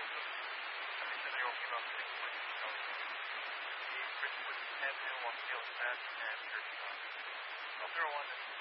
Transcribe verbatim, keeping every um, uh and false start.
seventy-seven-year-old female six with no symptoms. The written was ten and one scale is fast and her uh, zero one